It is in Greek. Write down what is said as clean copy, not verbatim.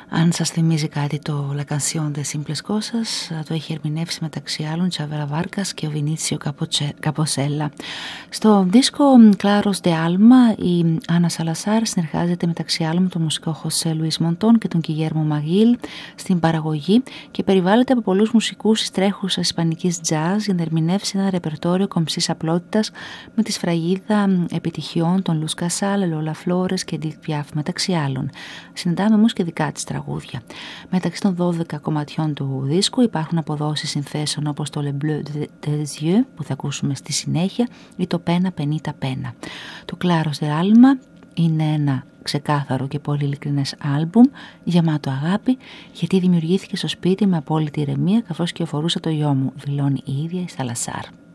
Αν σας θυμίζει κάτι το La Canción de Simples Cosas, το έχει ερμηνεύσει μεταξύ άλλων Τσαβέρα Βάρκας και ο Βινίτσιο Καποσέλα. Στο δίσκο Claros de Alma η Άννα Σαλασάρ συνεργάζεται μεταξύ άλλων με τον μουσικό Χωσέ Λουίς Μοντών και τον Κιγέρμο Μαγίλ στην παραγωγή και περιβάλλεται από πολλούς μουσικούς της τρέχουσας ισπανικής jazz για να ερμηνεύσει ένα ρεπερτόριο κομψής απλότητας με τη σφραγίδα επιτυχιών των Λους Κασάλ, Λόλα Φλόρες και Edith Piaf μεταξύ άλλων. Συναντάμε όμως και δικά της τραγούδια. Μεταξύ των 12 κομματιών του δίσκου υπάρχουν αποδόσεις συνθέσεων όπως το Le Bleu des Yeux που θα ακούσουμε στη συνέχεια ή το Pena Penita Pena. Το Claros de Alma είναι ένα ξεκάθαρο και πολύ ειλικρινές άλμπουμ γεμάτο αγάπη, γιατί δημιουργήθηκε στο σπίτι με απόλυτη ηρεμία καθώς και αφορούσε το γιο μου, δηλώνει η ίδια η Σαλασάρ.